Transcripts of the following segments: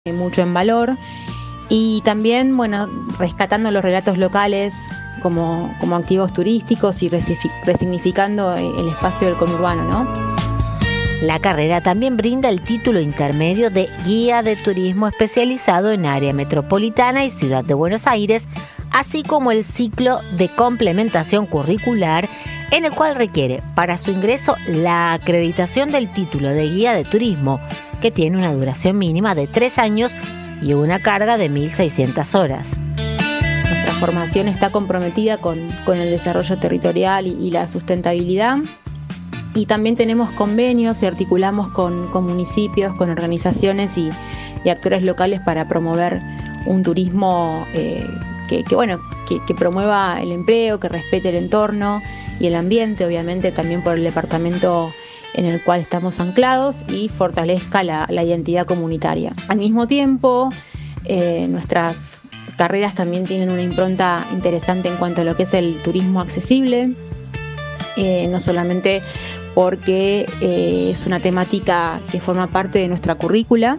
mucho en valor. Y también, rescatando los relatos locales como activos turísticos y resignificando el espacio del conurbano, ¿no? La carrera también brinda el título intermedio de Guía de Turismo especializado en área metropolitana y Ciudad de Buenos Aires, así como el ciclo de complementación curricular, en el cual requiere para su ingreso la acreditación del título de Guía de Turismo, que tiene una duración mínima de 3 años y una carga de 1.600 horas. Nuestra formación está comprometida con el desarrollo territorial y la sustentabilidad. Y también tenemos convenios y articulamos con municipios, con organizaciones y actores locales para promover un turismo que promueva el empleo, que respete el entorno y el ambiente, obviamente también por el departamento en el cual estamos anclados, y fortalezca la identidad comunitaria. Al mismo tiempo, nuestras carreras también tienen una impronta interesante en cuanto a lo que es el turismo accesible, no solamente porque es una temática que forma parte de nuestra currícula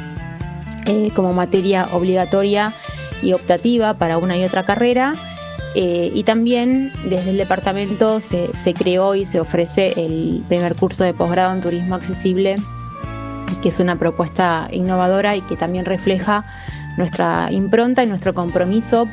como materia obligatoria y optativa para una y otra carrera, y también desde el departamento se creó y se ofrece el primer curso de posgrado en turismo accesible, que es una propuesta innovadora y que también refleja nuestra impronta y nuestro compromiso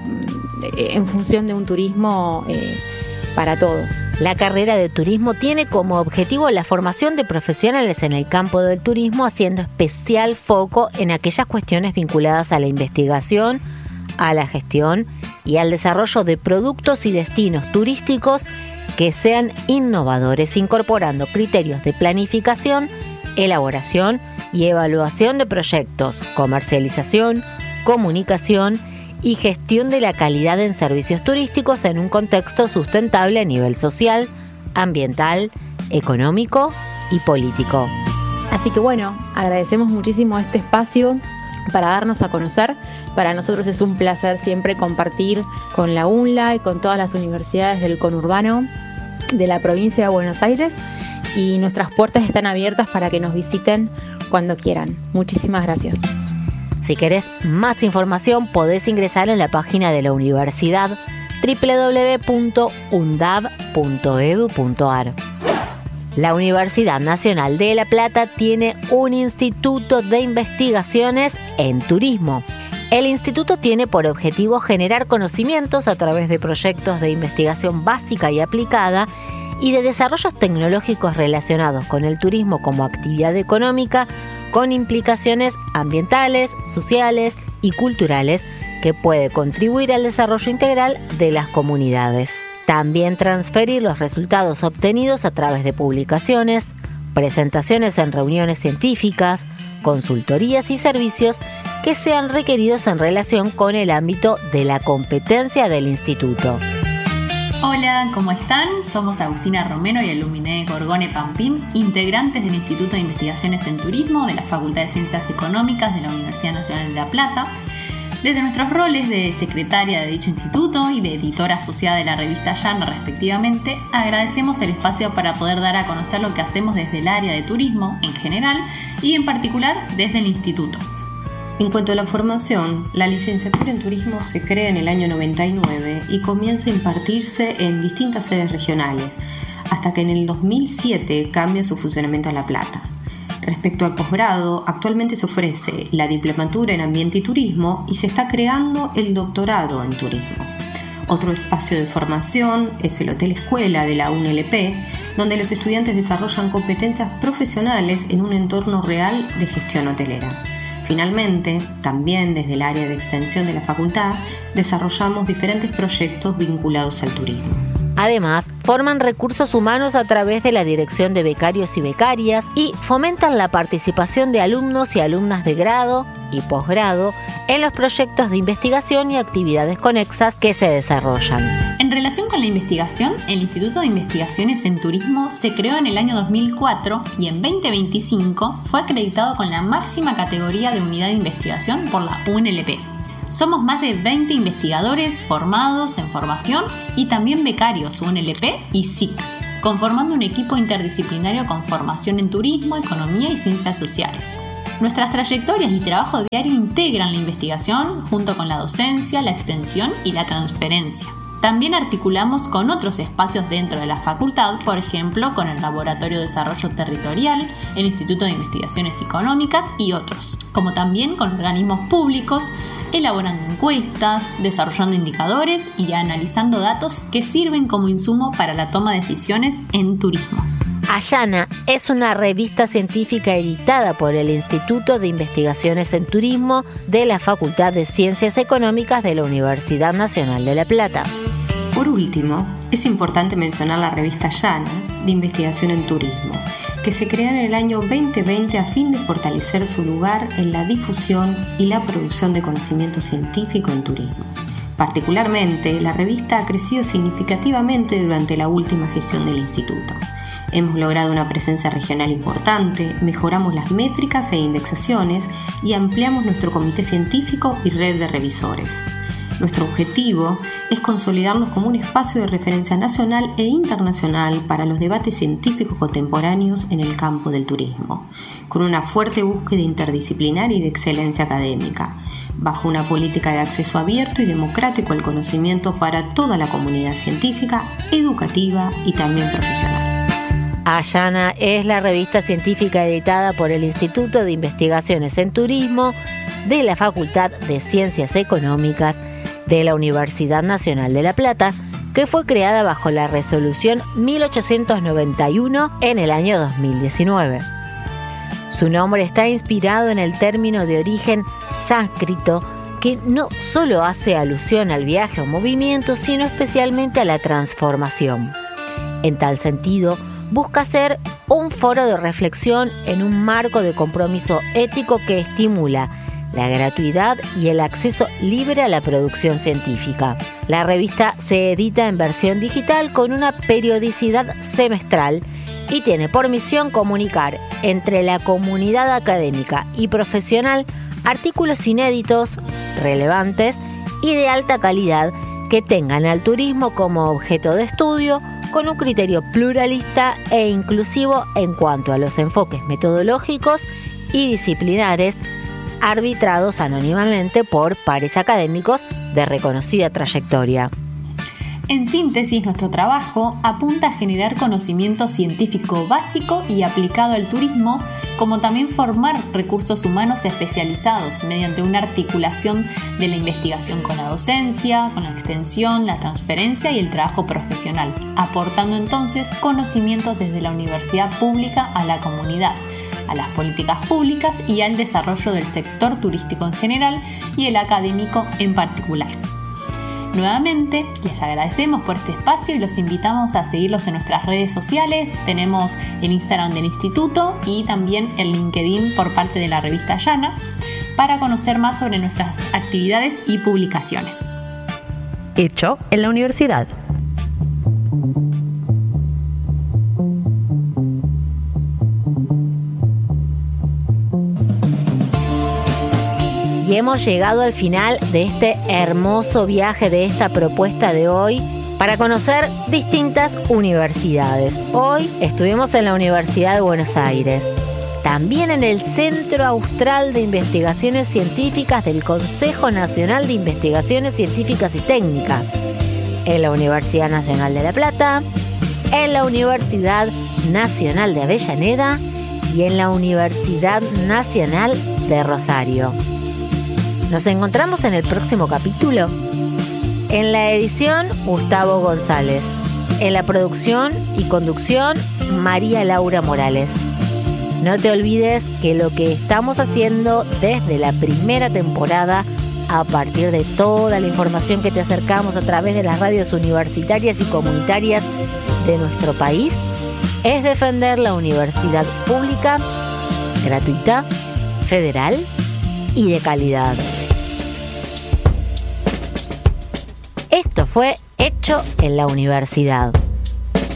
en función de un turismo para todos. La carrera de turismo tiene como objetivo la formación de profesionales en el campo del turismo, haciendo especial foco en aquellas cuestiones vinculadas a la investigación, a la gestión y al desarrollo de productos y destinos turísticos que sean innovadores, incorporando criterios de planificación, elaboración y evaluación de proyectos, comercialización, comunicación y gestión de la calidad en servicios turísticos en un contexto sustentable a nivel social, ambiental, económico y político. Así que agradecemos muchísimo este espacio para darnos a conocer. Para nosotros es un placer siempre compartir con la UNLA y con todas las universidades del conurbano de la provincia de Buenos Aires, y nuestras puertas están abiertas para que nos visiten cuando quieran. Muchísimas gracias. Si querés más información, podés ingresar en la página de la universidad www.undab.edu.ar. La Universidad Nacional de La Plata tiene un instituto de investigaciones en turismo. El instituto tiene por objetivo generar conocimientos a través de proyectos de investigación básica y aplicada y de desarrollos tecnológicos relacionados con el turismo como actividad económica, con implicaciones ambientales, sociales y culturales que puede contribuir al desarrollo integral de las comunidades. También transferir los resultados obtenidos a través de publicaciones, presentaciones en reuniones científicas, consultorías y servicios que sean requeridos en relación con el ámbito de la competencia del instituto. Hola, ¿cómo están? Somos Agustina Romero y Aluminé Gorgone Pampín, integrantes del Instituto de Investigaciones en Turismo de la Facultad de Ciencias Económicas de la Universidad Nacional de La Plata. Desde nuestros roles de secretaria de dicho instituto y de editora asociada de la revista Llana respectivamente, agradecemos el espacio para poder dar a conocer lo que hacemos desde el área de turismo en general y en particular desde el instituto. En cuanto a la formación, la licenciatura en turismo se crea en el año 99 y comienza a impartirse en distintas sedes regionales, hasta que en el 2007 cambia su funcionamiento a La Plata. Respecto al posgrado, actualmente se ofrece la diplomatura en ambiente y turismo y se está creando el doctorado en turismo. Otro espacio de formación es el Hotel Escuela de la UNLP, donde los estudiantes desarrollan competencias profesionales en un entorno real de gestión hotelera. Finalmente, también desde el área de extensión de la facultad, desarrollamos diferentes proyectos vinculados al turismo. Además, forman recursos humanos a través de la dirección de becarios y becarias y fomentan la participación de alumnos y alumnas de grado y posgrado en los proyectos de investigación y actividades conexas que se desarrollan. En relación con la investigación, el Instituto de Investigaciones en Turismo se creó en el año 2004 y en 2025 fue acreditado con la máxima categoría de unidad de investigación por la UNLP. Somos más de 20 investigadores formados en formación y también becarios UNLP y SIC, conformando un equipo interdisciplinario con formación en turismo, economía y ciencias sociales. Nuestras trayectorias y trabajo diario integran la investigación junto con la docencia, la extensión y la transferencia. También articulamos con otros espacios dentro de la facultad, por ejemplo, con el Laboratorio de Desarrollo Territorial, el Instituto de Investigaciones Económicas y otros, como también con organismos públicos, elaborando encuestas, desarrollando indicadores y analizando datos que sirven como insumo para la toma de decisiones en turismo. Ayana es una revista científica editada por el Instituto de Investigaciones en Turismo de la Facultad de Ciencias Económicas de la Universidad Nacional de La Plata. Por último, es importante mencionar la revista Ayana de Investigación en Turismo, que se crea en el año 2020 a fin de fortalecer su lugar en la difusión y la producción de conocimiento científico en turismo. Particularmente, la revista ha crecido significativamente durante la última gestión del instituto. Hemos logrado una presencia regional importante, mejoramos las métricas e indexaciones y ampliamos nuestro comité científico y red de revisores. Nuestro objetivo es consolidarnos como un espacio de referencia nacional e internacional para los debates científicos contemporáneos en el campo del turismo, con una fuerte búsqueda interdisciplinaria y de excelencia académica, bajo una política de acceso abierto y democrático al conocimiento para toda la comunidad científica, educativa y también profesional. Ayana es la revista científica editada por el Instituto de Investigaciones en Turismo de la Facultad de Ciencias Económicas de la Universidad Nacional de La Plata, que fue creada bajo la Resolución 1891 en el año 2019. Su nombre está inspirado en el término de origen sánscrito que no solo hace alusión al viaje o movimiento, sino especialmente a la transformación. En tal sentido, busca ser un foro de reflexión en un marco de compromiso ético que estimula la gratuidad y el acceso libre a la producción científica. La revista se edita en versión digital con una periodicidad semestral y tiene por misión comunicar entre la comunidad académica y profesional artículos inéditos, relevantes y de alta calidad que tengan al turismo como objeto de estudio, con un criterio pluralista e inclusivo en cuanto a los enfoques metodológicos y disciplinares arbitrados anónimamente por pares académicos de reconocida trayectoria. En síntesis, nuestro trabajo apunta a generar conocimiento científico básico y aplicado al turismo, como también formar recursos humanos especializados mediante una articulación de la investigación con la docencia, con la extensión, la transferencia y el trabajo profesional, aportando entonces conocimientos desde la universidad pública a la comunidad, a las políticas públicas y al desarrollo del sector turístico en general y el académico en particular. Nuevamente, les agradecemos por este espacio y los invitamos a seguirlos en nuestras redes sociales. Tenemos el Instagram del Instituto y también el LinkedIn por parte de la revista Ayana para conocer más sobre nuestras actividades y publicaciones. Hecho en la universidad. Y hemos llegado al final de este hermoso viaje de esta propuesta de hoy para conocer distintas universidades. Hoy estuvimos en la Universidad de Buenos Aires, también en el Centro Austral de Investigaciones Científicas del Consejo Nacional de Investigaciones Científicas y Técnicas, en la Universidad Nacional de La Plata, en la Universidad Nacional de Avellaneda y en la Universidad Nacional de Rosario. Nos encontramos en el próximo capítulo. En la edición, Gustavo González. En la producción y conducción, María Laura Morales. No te olvides que lo que estamos haciendo desde la primera temporada, a partir de toda la información que te acercamos a través de las radios universitarias y comunitarias de nuestro país, es defender la universidad pública, gratuita, federal y de calidad. Esto fue Hecho en la Universidad.